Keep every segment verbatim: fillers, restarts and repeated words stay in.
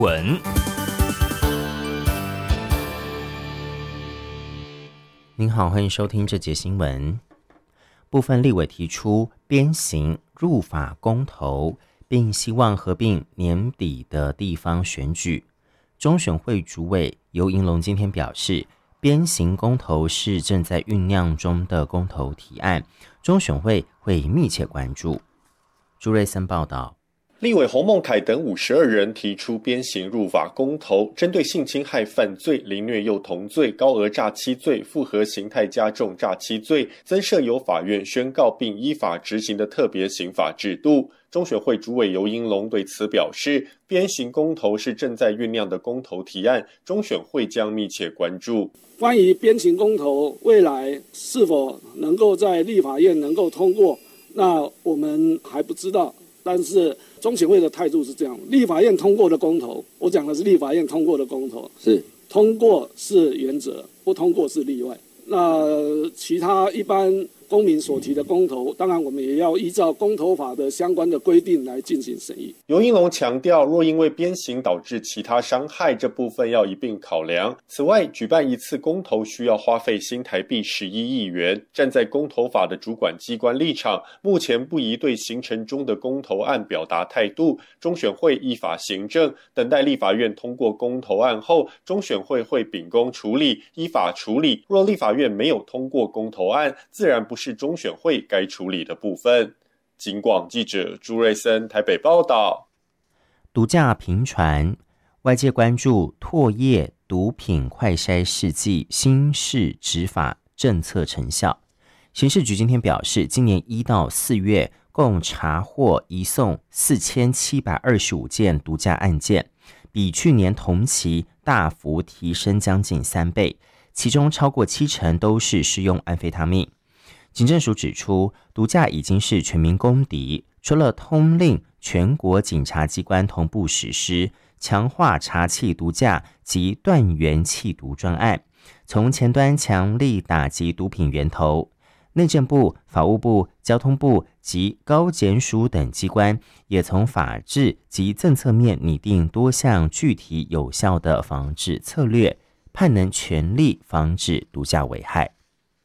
文，您好，欢迎收听这节新闻。部分立委提出鞭刑入法公投，并希望合并年底的地方选举。中选会主委游盈隆今天表示，鞭刑公投是正在酝酿中的公投提案，中选会会密切关注。朱瑞森报道。 立委洪孟凯等五十二人提出鞭刑入法公投，针对性侵害犯罪、凌虐幼童罪、高额诈欺罪、复合形态加重诈欺罪，增设由法院宣告并依法执行的特别刑法制度。中选会主委游盈隆对此表示，鞭刑公投是正在酝酿的公投提案，中选会将密切关注。 关于鞭刑公投未来是否能够在立法院能够通过，那我们还不知道。但是中选会的态度是这样，立法院通过的公投，我讲的是立法院通过的公投，是通过是原则，不通过是例外。那其他一般公民所提的公投，当然我们也要依照公投法的相关的规定来进行审议。 游盈隆强调，若因为鞭刑导致其他伤害，这部分要一并考量。此外，举办一次公投需要花费新台币十一亿元。站在公投法的主管机关立场，目前不宜对形成中的公投案表达态度。中选会依法行政，等待立法院通过公投案后，中选会会秉公处理，依法处理。若立法院没有通过公投案，自然不是中选会该处理的部分。警广记者朱瑞森台北报道。 毒驾频传，外界关注唾液毒品快筛试剂新式执法政策成效。刑事局今天表示，今年一到四月共查获移送四千七百二十五件毒驾案件，比去年同期大幅提升将近三倍，其中超过七成都是施用安非他命。警政署指出，毒驾已经是全民公敌，除了通令全国检察机关同步实施强化查缉毒驾及断源弃毒专案，从前端强力打击毒品源头。内政部、法务部、交通部及高检署等机关也从法制及政策面拟定多项具体有效的防治策略，盼能全力防止毒驾危害。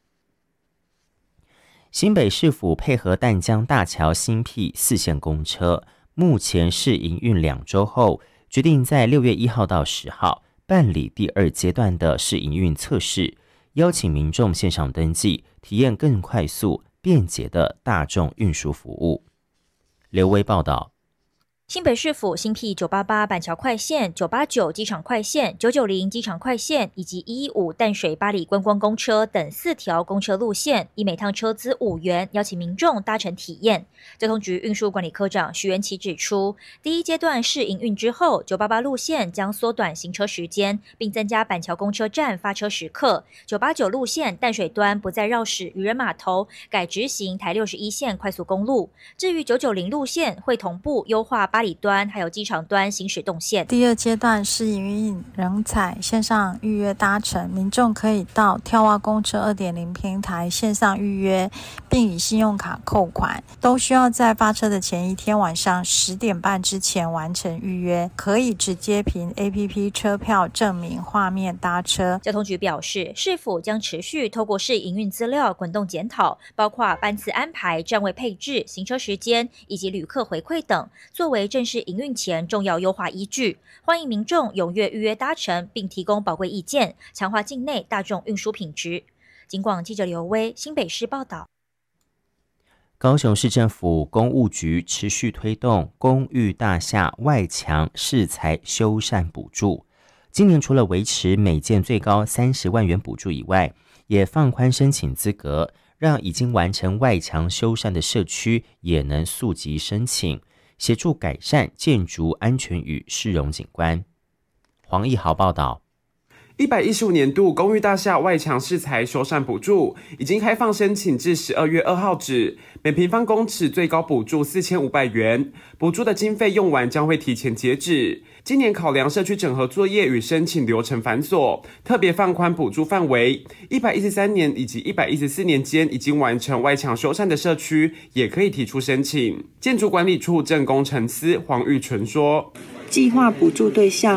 新北市府配合淡江大桥新辟四线公车，目前试营运两周后，决定在六月一号到十号办理第二阶段的试营运测试，邀请民众线上登记，体验更快速、便捷的大众运输服务。刘威报道。 新北市府新辟九八八板桥快线、九八九机场快线、九九零机场快线以及一一五淡水八里观光公车等四条公车路线，以每趟车资五元邀请民众搭乘体验。交通局运输管理科长许元琪指出，第一阶段试营运之后，九八八路线将缩短行车时间，并增加板桥公车站发车时刻。九八九路线淡水端不再绕驶渔人码头，改执行台六十一线快速公路。至于九九零路线，会同步优化八里端还有机场端行驶动线。 第二阶段试营运仍采线上预约搭乘，民众可以到跳蛙公车 二点零 平台线上预约，并以信用卡扣款，都需要在发车的前一天晚上十点半之前完成预约，可以直接凭 A P P 车票证明画面搭车。 交通局表示，市府将持续透过试营运资料滚动检讨，包括班次安排、站位配置、行车时间以及旅客回馈等，作为正式营运前重要优化依据。欢迎民众踊跃预约搭乘，并提供宝贵意见，强化境内大众运输品质。警广记者刘威新北市报道。 高雄市政府公务局持续推动公寓大厦外墙适材修缮补助，今年除了维持每件最高三十万元补助以外，也放宽申请资格，让已经完成外墙修缮的社区也能溯及申请，协助改善建筑安全与市容景观。黄义豪报道。 一百一十五年度公寓大厦外墙适材修缮补助已经开放申请至十二月二号止，每平方公尺最高补助四千五百元，补助的经费用完将会提前截止。今年考量社区整合作业与申请流程繁琐，特别放宽补助范围，一百一十三年以及一百一十四年间已经完成外墙修缮的社区也可以提出申请。建筑管理处正工程司黄玉纯说， 计划补助对象